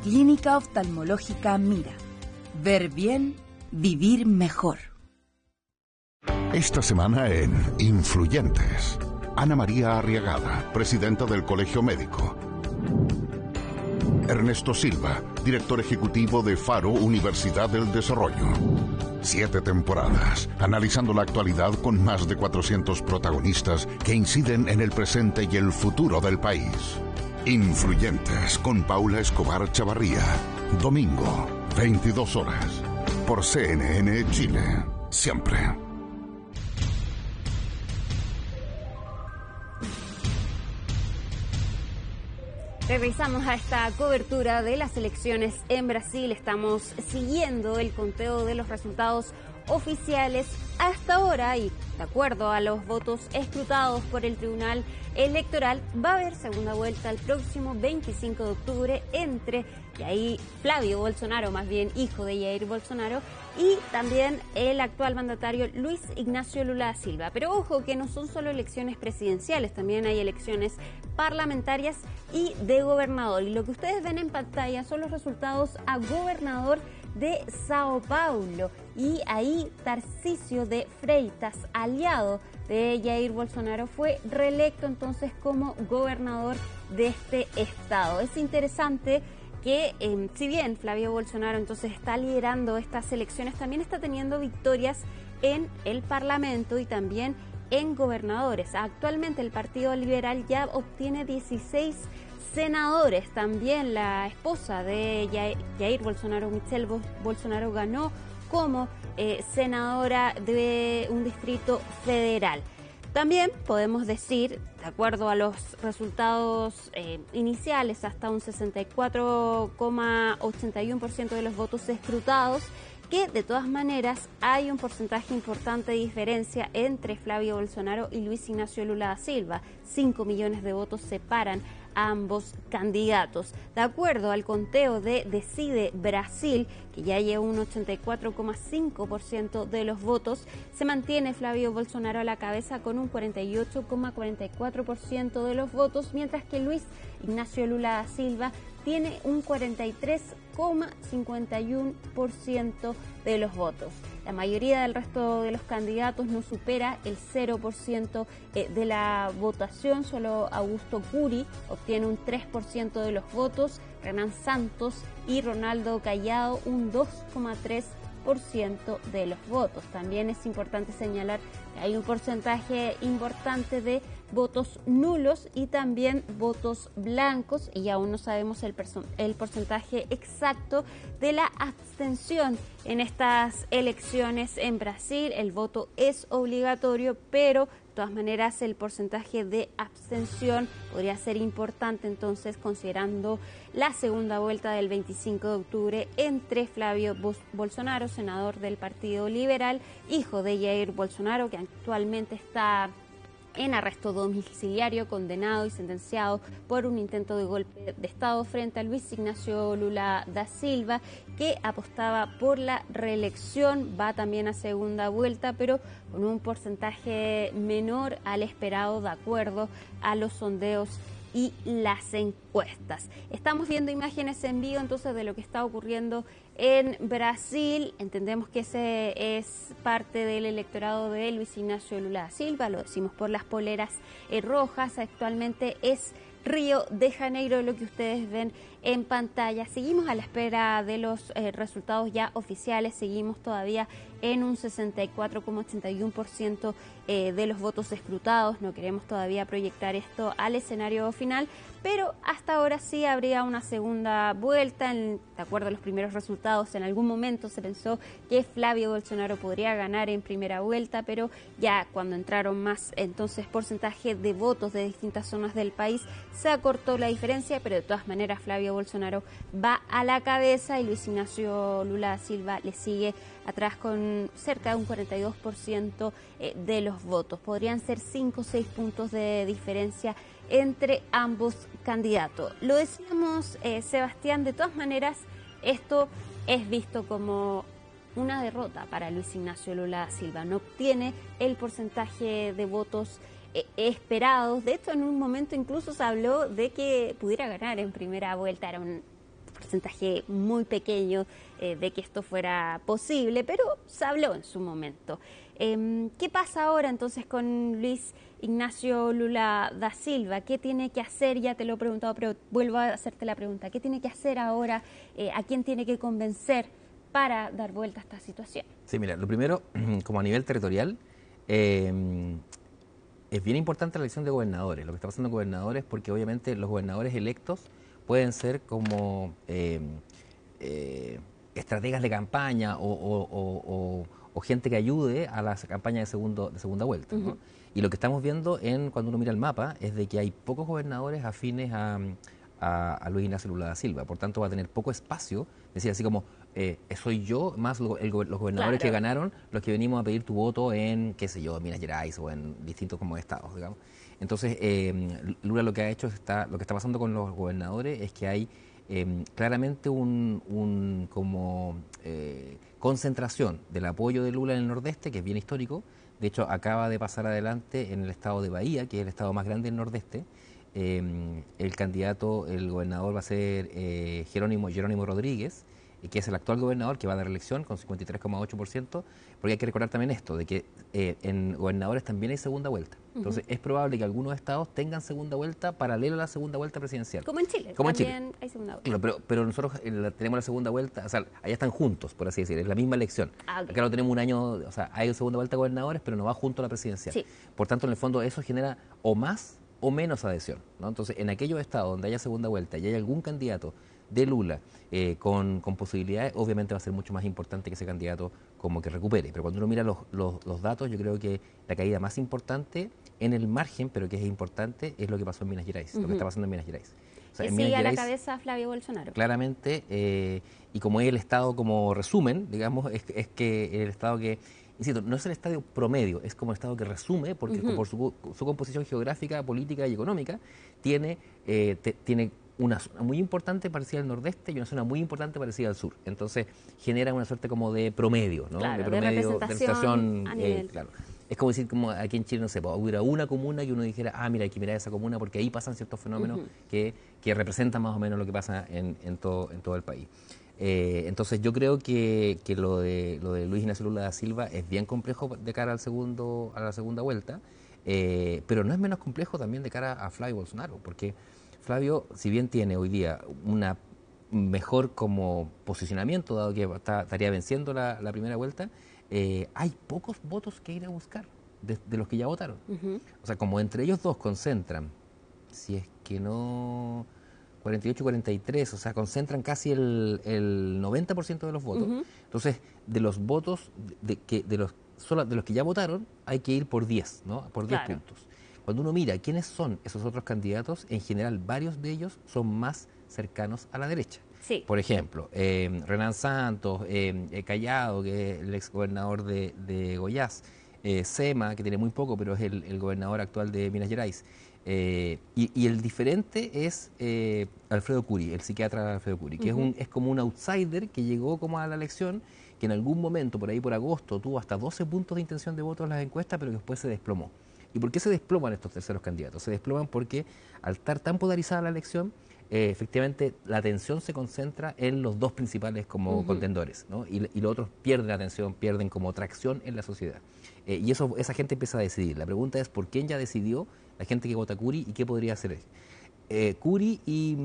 Clínica Oftalmológica Mira. Ver bien, vivir mejor. Esta semana en Influyentes, Ana María Arriagada, presidenta del Colegio Médico. Ernesto Silva, director ejecutivo de Faro Universidad del Desarrollo. 7 temporadas, analizando la actualidad con más de 400 protagonistas que inciden en el presente y el futuro del país. Influyentes con Paula Escobar Chavarría. Domingo, 22 horas. Por CNN Chile. Siempre. Regresamos a esta cobertura de las elecciones en Brasil. Estamos siguiendo el conteo de los resultados oficiales hasta ahora y de acuerdo a los votos escrutados por el Tribunal Electoral, va a haber segunda vuelta el próximo 25 de octubre entre Flavio Bolsonaro, más bien hijo de Jair Bolsonaro, y también el actual mandatario Luis Ignacio Lula da Silva. Pero ojo que no son solo elecciones presidenciales, también hay elecciones parlamentarias y de gobernador. Y lo que ustedes ven en pantalla son los resultados a gobernador de Sao Paulo. Y ahí Tarcísio de Freitas, aliado de Jair Bolsonaro, fue reelecto entonces como gobernador de este estado. Es interesante que si bien Flavio Bolsonaro entonces está liderando estas elecciones, también está teniendo victorias en el Parlamento y también en gobernadores. Actualmente el Partido Liberal ya obtiene 16 senadores. También la esposa de Jair Bolsonaro, Michelle Bolsonaro, ganó como senadora de un distrito federal. También podemos decir, de acuerdo a los resultados iniciales, hasta un 64,81% de los votos escrutados, que de todas maneras hay un porcentaje importante de diferencia entre Flavio Bolsonaro y Luis Ignacio Lula da Silva. 5 millones de votos separan a ambos candidatos. De acuerdo al conteo de Decide Brasil, que ya lleva un 84,5% de los votos, se mantiene Flavio Bolsonaro a la cabeza con un 48,44% de los votos, mientras que Luis Ignacio Lula da Silva tiene un 43,51% de los votos. La mayoría del resto de los candidatos no supera el 0% de la votación. Solo Augusto Curi obtiene un 3% de los votos, Renan Santos y Ronaldo Callado un 2,3% de los votos. También es importante señalar que hay un porcentaje importante de votos nulos y también votos blancos, y aún no sabemos el porcentaje exacto de la abstención en estas elecciones en Brasil. El voto es obligatorio, pero de todas maneras el porcentaje de abstención podría ser importante entonces considerando la segunda vuelta del 25 de octubre entre Flavio Bolsonaro, senador del Partido Liberal, hijo de Jair Bolsonaro, que actualmente está en arresto domiciliario, condenado y sentenciado por un intento de golpe de Estado frente a Luis Ignacio Lula da Silva, que apostaba por la reelección. Va también a segunda vuelta, pero con un porcentaje menor al esperado de acuerdo a los sondeos y las encuestas. Estamos viendo imágenes en vivo entonces de lo que está ocurriendo en Brasil. Entendemos que ese es parte del electorado de Luis Ignacio Lula da Silva, lo decimos por las poleras rojas. Actualmente es Río de Janeiro lo que ustedes ven en pantalla. Seguimos a la espera de los resultados ya oficiales, seguimos todavía en un 64,81% de los votos escrutados. No queremos todavía proyectar esto al escenario final, pero hasta ahora sí habría una segunda vuelta. De acuerdo a los primeros resultados, en algún momento se pensó que Flavio Bolsonaro podría ganar en primera vuelta, pero ya cuando entraron más entonces porcentaje de votos de distintas zonas del país, se acortó la diferencia, pero de todas maneras Flavio Bolsonaro va a la cabeza y Luis Ignacio Lula da Silva le sigue atrás con cerca de un 42% de los votos. Podrían ser 5 o 6 puntos de diferencia entre ambos candidatos. Lo decíamos, Sebastián, de todas maneras, esto es visto como una derrota para Luis Ignacio Lula da Silva. No obtiene el porcentaje de votos esperados. De hecho, en un momento incluso se habló de que pudiera ganar en primera vuelta. Era un porcentaje muy pequeño de que esto fuera posible, pero se habló en su momento. ¿Qué pasa ahora entonces con Luis Ignacio Lula da Silva? ¿Qué tiene que hacer? Ya te lo he preguntado, pero vuelvo a hacerte la pregunta. ¿Qué tiene que hacer ahora? ¿A quién tiene que convencer para dar vuelta a esta situación? Sí, mira, lo primero, como a nivel territorial, es bien importante la elección de gobernadores. Lo que está pasando en gobernadores, porque obviamente los gobernadores electos pueden ser como estrategas de campaña o gente que ayude a las campañas de segunda vuelta, ¿no? Y lo que estamos viendo cuando uno mira el mapa es de que hay pocos gobernadores afines a Luis Ignacio Lula da Silva. Por tanto, va a tener poco espacio, decir así como, soy yo más los gobernadores que ganaron, los que venimos a pedir tu voto en, qué sé yo, Minas Gerais o en distintos como estados, digamos. Entonces, Lula lo que ha hecho, lo que está pasando con los gobernadores es que hay claramente concentración del apoyo de Lula en el Nordeste, que es bien histórico. De hecho, acaba de pasar adelante en el estado de Bahía, que es el estado más grande del Nordeste. El candidato, el gobernador va a ser Jerónimo Rodríguez, que es el actual gobernador que va a dar elección con 53,8%, porque hay que recordar también esto, de que en gobernadores también hay segunda vuelta. Entonces es probable que algunos estados tengan segunda vuelta paralela a la segunda vuelta presidencial. Como en Chile, como también en Chile. Hay segunda vuelta. Claro, pero nosotros tenemos la segunda vuelta, o sea, allá están juntos, por así decir, es la misma elección. Okay. Acá lo tenemos un año, o sea, hay segunda vuelta de gobernadores, pero no va junto a la presidencial. Sí. Por tanto, en el fondo eso genera o más o menos adhesión, ¿no? Entonces, en aquellos estados donde haya segunda vuelta y hay algún candidato de Lula con posibilidades, obviamente va a ser mucho más importante que ese candidato como que recupere. Pero cuando uno mira los datos, yo creo que la caída más importante en el margen, pero que es importante, es lo que pasó en Minas Gerais, lo que está pasando en Minas Gerais. O sea, sigue a la cabeza Flavio Bolsonaro. Claramente, y como es el estado como resumen, digamos, es que el estado que, insisto, no es el estadio promedio, es como el estado que resume, porque por su composición geográfica, política y económica, tiene una zona muy importante parecida al nordeste y una zona muy importante parecida al sur. Entonces genera una suerte como de promedio, ¿no? Claro, de promedio, de representación a nivel. Claro. Es como decir, como aquí en Chile, no sé, hubiera una comuna que uno dijera, mira, hay que mirar esa comuna porque ahí pasan ciertos fenómenos que representan más o menos lo que pasa en todo el país. Entonces yo creo que lo de Luis Ignacio Lula da Silva es bien complejo de cara a la segunda vuelta, pero no es menos complejo también de cara a Flavio Bolsonaro, porque Flavio, si bien tiene hoy día una mejor como posicionamiento, dado que estaría venciendo la primera vuelta, hay pocos votos que ir a buscar de los que ya votaron. O sea, como entre ellos dos concentran, si es que no 48 y 43, o sea, concentran casi el 90% de los votos. Entonces, de los votos de los que ya votaron, hay que ir por 10, ¿no? Por 10 puntos. Cuando uno mira quiénes son esos otros candidatos, en general varios de ellos son más cercanos a la derecha. Sí. Por ejemplo, Renan Santos, Callado, que es el exgobernador de Goiás, Sema, que tiene muy poco, pero es el gobernador actual de Minas Gerais. Y el diferente es Alfredo Curi, el psiquiatra Alfredo Curi, que es como un outsider que llegó como a la elección, que en algún momento, por ahí por agosto, tuvo hasta 12 puntos de intención de voto en las encuestas, pero que después se desplomó. ¿Y por qué se desploman estos terceros candidatos? Se desploman porque al estar tan polarizada la elección, efectivamente la atención se concentra en los dos principales como contendores, ¿no? Y los otros pierden atención, pierden como tracción en la sociedad. Y esa gente empieza a decidir. La pregunta es por quién ya decidió la gente que vota Curi y qué podría hacer. Curi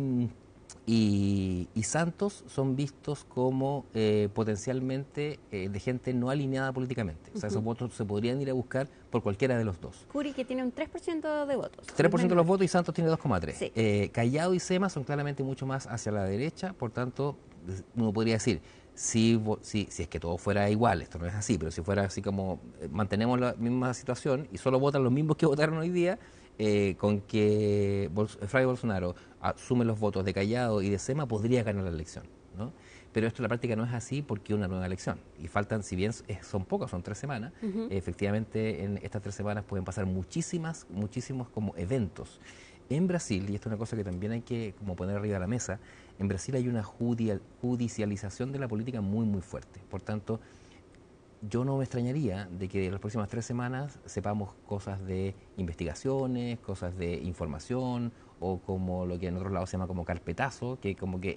y Santos son vistos como potencialmente de gente no alineada políticamente. O sea, esos votos se podrían ir a buscar por cualquiera de los dos. Curi, que tiene un 3% de votos. 3% de los votos y Santos tiene 2,3%. Sí. Callado y Sema son claramente mucho más hacia la derecha, por tanto, uno podría decir, si es que todo fuera igual, esto no es así, pero si fuera así como mantenemos la misma situación y solo votan los mismos que votaron hoy día, con que Flavio Bolsonaro asume los votos de Callado y de Sema, podría ganar la elección, ¿no? Pero esto en la práctica no es así porque es una nueva elección. Y faltan, si bien son pocas, son 3 semanas, efectivamente en estas 3 semanas pueden pasar muchísimos como eventos. En Brasil, y esto es una cosa que también hay que como poner arriba de la mesa, en Brasil hay una judicialización de la política muy, muy fuerte. Por tanto, yo no me extrañaría de que en las próximas 3 semanas sepamos cosas de investigaciones, cosas de información, o como lo que en otros lados se llama como carpetazo, que como que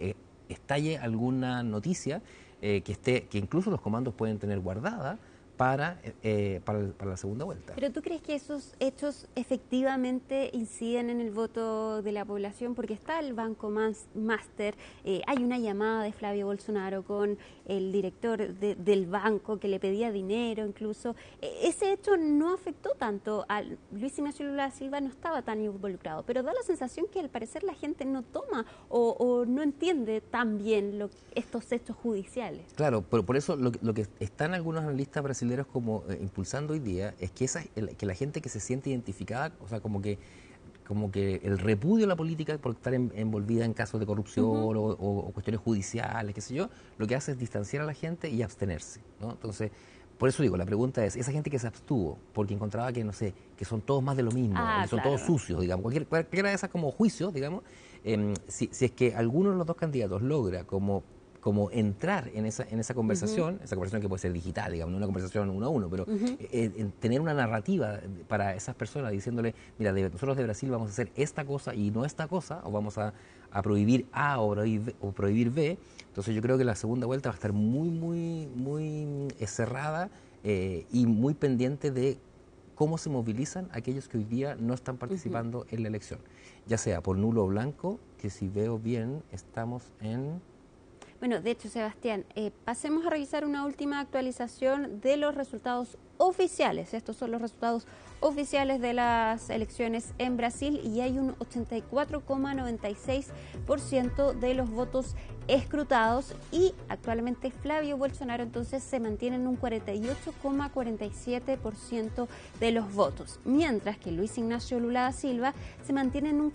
estalle alguna noticia que incluso los comandos pueden tener guardada para la segunda vuelta. ¿Pero tú crees que esos hechos efectivamente inciden en el voto de la población? Porque está el Banco Master, hay una llamada de Flavio Bolsonaro con el director del banco que le pedía dinero incluso. Ese hecho no afectó tanto a Luis Ignacio Lula da Silva, no estaba tan involucrado, pero da la sensación que al parecer la gente no toma o no entiende tan bien estos hechos judiciales. Claro, pero por eso lo que están algunos analistas brasileños como impulsando hoy día es que que la gente que se siente identificada, o sea, como que el repudio a la política por estar envolvida en casos de corrupción o cuestiones judiciales, qué sé yo, lo que hace es distanciar a la gente y abstenerse, ¿no? Entonces, por eso digo, la pregunta es, esa gente que se abstuvo porque encontraba que, no sé, que son todos más de lo mismo, que son todos sucios, digamos, cualquiera de esas como juicios, digamos, si es que alguno de los dos candidatos logra como entrar en esa conversación, esa conversación que puede ser digital, digamos, no una conversación uno a uno, pero en tener una narrativa para esas personas diciéndole, mira, nosotros de Brasil vamos a hacer esta cosa y no esta cosa, o vamos a prohibir A o prohibir B. Entonces yo creo que la segunda vuelta va a estar muy, muy, muy cerrada y muy pendiente de cómo se movilizan aquellos que hoy día no están participando en la elección, ya sea por nulo o blanco, que si veo bien estamos en... Bueno, de hecho, Sebastián, pasemos a revisar una última actualización de los resultados oficiales. Estos son los resultados oficiales de las elecciones en Brasil y hay un 84,96% de los votos escrutados y actualmente Flavio Bolsonaro entonces se mantiene en un 48,47% de los votos, mientras que Luis Ignacio Lula da Silva se mantiene en un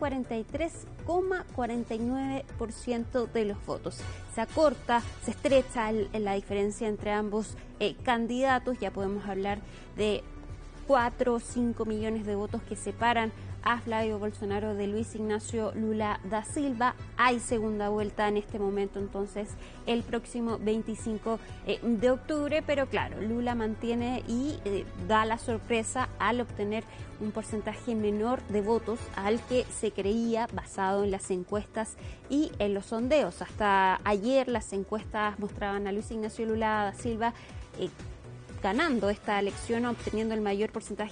43,49% de los votos. Se acorta, se estrecha la diferencia entre ambos candidatos, ya podemos hablar de 4 o 5 millones de votos que separan a Flavio Bolsonaro de Luis Ignacio Lula da Silva. Hay segunda vuelta en este momento, entonces, el próximo 25 de octubre, pero claro, Lula mantiene y da la sorpresa al obtener un porcentaje menor de votos al que se creía basado en las encuestas y en los sondeos. Hasta ayer las encuestas mostraban a Luis Ignacio Lula da Silva ganando esta elección, obteniendo el mayor porcentaje